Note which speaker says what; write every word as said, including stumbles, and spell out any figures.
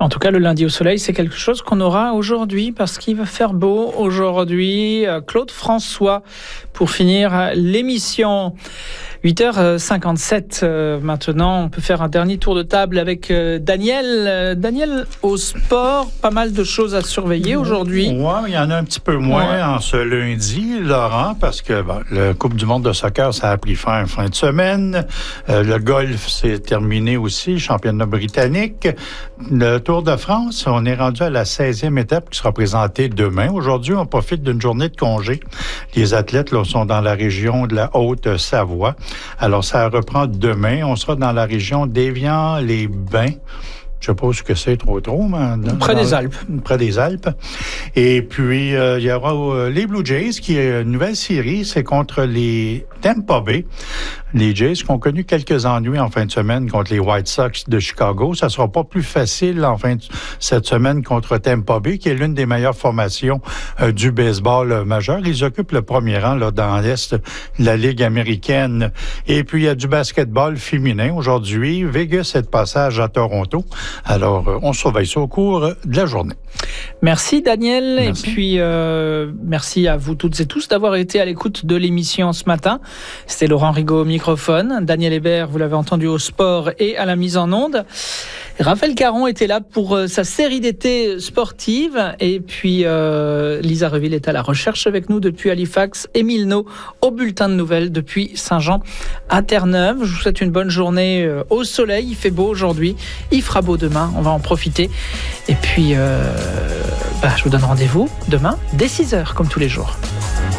Speaker 1: En tout cas, le lundi au soleil, c'est quelque chose qu'on aura aujourd'hui parce qu'il va faire beau aujourd'hui. Claude François, pour finir l'émission. huit heures cinquante-sept euh, maintenant, on peut faire un dernier tour de table avec euh, Daniel. Euh, Daniel, au sport, pas mal de choses à surveiller aujourd'hui.
Speaker 2: Oui, il y en a un petit peu moins ouais. en ce lundi, Laurent, parce que bon, le Coupe du monde de soccer, ça a pris fin en fin de semaine. Euh, le golf, c'est terminé aussi, championnat britannique. Le Tour de France, on est rendu à la seizième étape qui sera présentée demain. Aujourd'hui, on profite d'une journée de congé. Les athlètes là, sont dans la région de la Haute-Savoie. Alors, ça reprend demain. On sera dans la région d'Évian-les-Bains. Je ne sais pas ce que c'est trop trop, mais... Dans,
Speaker 1: près
Speaker 2: dans,
Speaker 1: des Alpes.
Speaker 2: Près des Alpes. Et puis, euh, il y aura euh, les Blue Jays, qui est une nouvelle série. C'est contre les Tampa Bay. Les Jays qui ont connu quelques ennuis en fin de semaine contre les White Sox de Chicago. Ça ne sera pas plus facile en fin de cette semaine contre Tampa Bay, qui est l'une des meilleures formations euh, du baseball euh, majeur. Ils occupent le premier rang là, dans l'Est de la Ligue américaine. Et puis, il y a du basketball féminin aujourd'hui. Vegas est de passage à Toronto. Alors, euh, on surveille ça au cours de la journée.
Speaker 1: Merci, Daniel.
Speaker 2: Merci.
Speaker 1: Et puis, euh, merci à vous toutes et tous d'avoir été à l'écoute de l'émission ce matin. C'était Laurent Rigaud au microphone. Daniel Hébert, vous l'avez entendu au sport et à la mise en onde. Raphaël Caron était là pour euh, sa série d'été sportive. Et puis, euh, Lisa Reville est à la recherche avec nous depuis Halifax. Émile No au bulletin de nouvelles depuis Saint-Jean à Terre-Neuve. Je vous souhaite une bonne journée euh, au soleil. Il fait beau aujourd'hui. Il fera beau demain. On va en profiter. Et puis, euh, bah, je vous donne rendez-vous demain dès six heures, comme tous les jours.